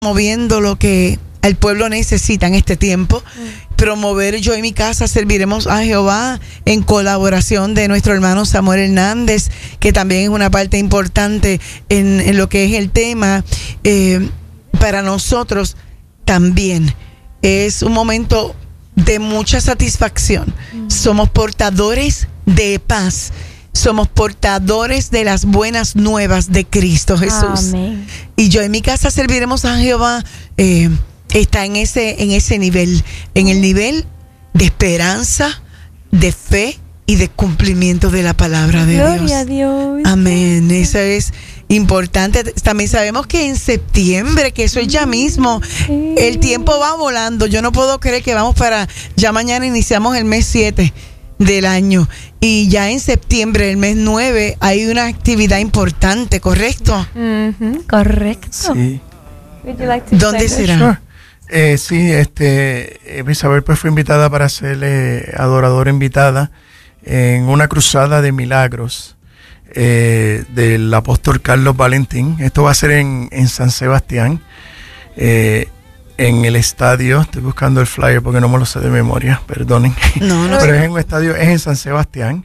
moviendo lo que el pueblo necesita en este tiempo. Promover Yo y mi casa serviremos a Jehová, en colaboración de nuestro hermano Samuel Hernández, que también es una parte importante en lo que es el tema. Para nosotros también es un momento de mucha satisfacción. Somos portadores de paz. Somos portadores de las buenas nuevas de Cristo Jesús. Amén. Y yo en mi casa serviremos a Jehová. Está en ese nivel, en el nivel de esperanza, de fe y de cumplimiento de la palabra de Dios. Gloria a Dios. Amén. Eso es importante. También sabemos que en septiembre, que eso es ya mismo, el tiempo va volando. Yo no puedo creer que vamos para, ya mañana iniciamos el mes 7 del año, y ya en septiembre, el mes 9, hay una actividad importante, ¿correcto? Correcto. Sí. Would you like to ¿Dónde say será? Sí, Isabel pues fue invitada para ser adoradora invitada en una cruzada de milagros del apóstol Carlos Valentín. Esto va a ser en San Sebastián, en el estadio. Estoy buscando el flyer porque no me lo sé de memoria, perdonen. No Pero es en un estadio, es en San Sebastián,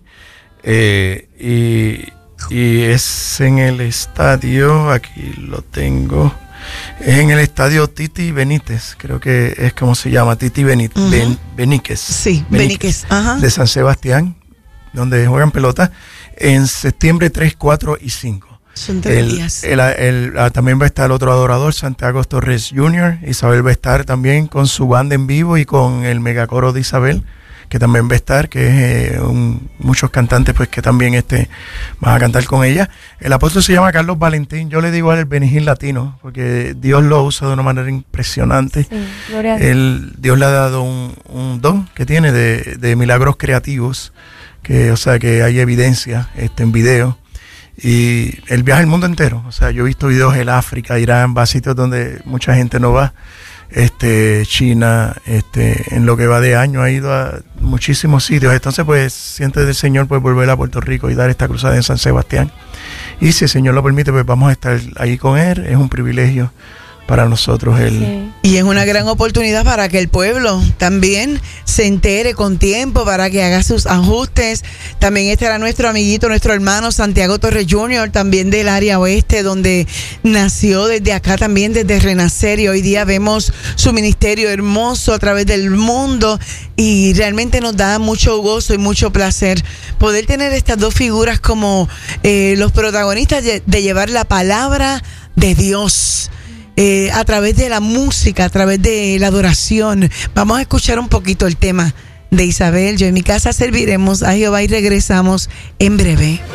y es en el estadio, aquí lo tengo. Es en el estadio Titi Benítez, creo que es como se llama, Titi Benítez, Beníquez. Sí, Beníquez. Ajá. De San Sebastián, donde juegan pelota, en septiembre 3, 4 y 5. Son 3 días. También va a estar otro adorador, Santiago Torres Jr. Isabel va a estar también con su banda en vivo y con el megacoro de Isabel, que también va a estar, que es muchos cantantes pues que también van a cantar con ella. El apóstol se llama Carlos Valentín. Yo le digo al Benigil latino, porque Dios lo usa de una manera impresionante. Sí, gloria a Dios. Dios le ha dado un don que tiene de milagros creativos, que hay evidencia en video. Y él viaja el mundo entero. O sea, yo he visto videos en África, Irán, va a sitios donde mucha gente no va. China, en lo que va de año ha ido a muchísimos sitios. Entonces pues siente del Señor pues volver a Puerto Rico y dar esta cruzada en San Sebastián, y si el Señor lo permite pues vamos a estar ahí con él. Es un privilegio para nosotros Sí. Y es una gran oportunidad para que el pueblo también se entere con tiempo, para que haga sus ajustes. También estará nuestro amiguito, nuestro hermano Santiago Torres Jr., también del área oeste, donde nació desde acá también, desde Renacer, y hoy día vemos su ministerio hermoso a través del mundo, y realmente nos da mucho gozo y mucho placer poder tener estas dos figuras como los protagonistas de llevar la palabra de Dios a través de la música, a través de la adoración. Vamos a escuchar un poquito el tema de Isabel. Yo en mi casa serviremos a Jehová, y regresamos en breve.